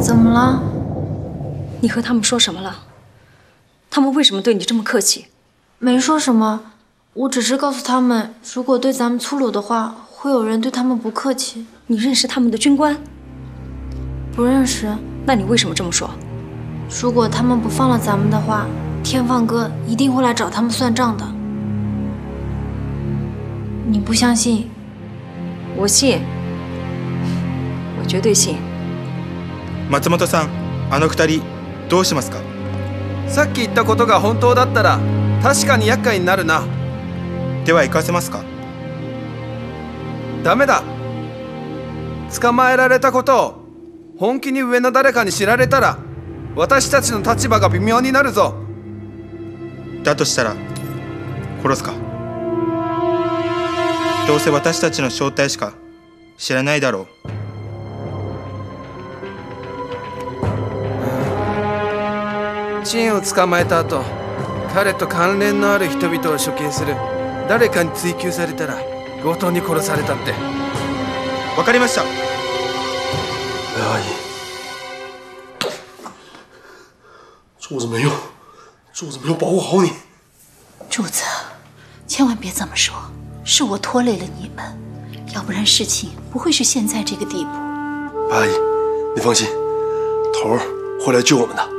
怎么了？ 你和他们说什么了？他们为什么对你这么客气？ 没说什么，我只是告诉他们，如果对咱们粗鲁的话，会有人对他们不客气。 你认识他们的军官？ 不认识。 那你为什么这么说？ 如果他们不放了咱们的话，天放哥一定会来找他们算账的。你不相信？ 我信，我绝对信。 松本さん、あの二人どうしますか？ さっき言ったことが本当だったら確かに厄介になるな。 では行かせますか？ ダメだ。捕まえられたことを本気に上の誰かに知られたら私たちの立場が微妙になるぞ。 だとしたら殺すか？どうせ私たちの正体しか知らないだろう。 チンを捕まえた後、彼と関連のある人々を処刑する誰かに追及されたら強盗に殺されたって。 わかりました。 阿姨，柱子没用，柱子没有保护好你。 柱子，千万别这么说，是我拖累了你们，要不然事情不会是现在这个地步。 阿姨，你放心，头儿会来救我们的。